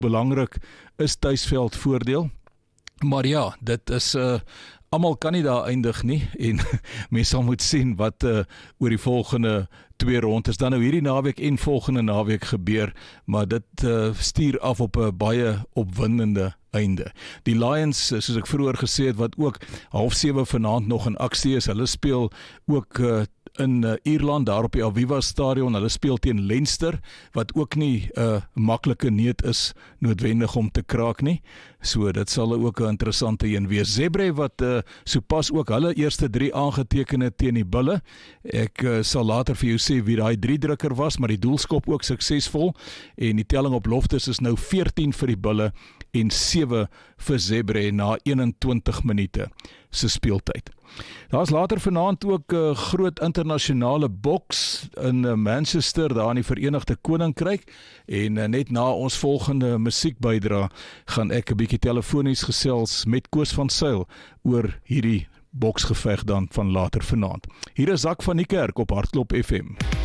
belangrik is tuisveld voordeel. Maar ja, dit is almal kan nie daar eindig nie en mens sal moet sien wat oor die volgende 2 rondes dan nou hierdie naweek en volgende naweek gebeur, maar dit stuur af op 'n baie opwindende einde. Die Lions, soos ek vroeër gesê het, wat ook 7:30 vanaand nog in aksie is, hulle speel ook in Ierland, daar op die Aviva Stadion. Hulle speel teen Leinster, wat ook nie 'n maklike neut is noodwendig om te kraak nie. So dit sal ook 'n interessante een wees. Zebre wat sopas ook hulle eerste 3 aangeteken het teen die Bulle. Ek sal later vir jou sê wie daai 3-drukker was, maar die doelskop ook suksesvol en die telling op Loftus is nou 14 vir die Bulle en 7 vir Zebre na 21 minute se speeltyd. Daar's later vanaand ook 'n groot internasionale boks in Manchester, daar in die Verenigde Koninkryk, en net na ons volgende musiekbydra gaan ek 'n bietjie telefonies gesels met Koos van Sail oor hierdie boksgeveg dan van later vanaand. Hier is Zak van die Kerk op Hartklop FM.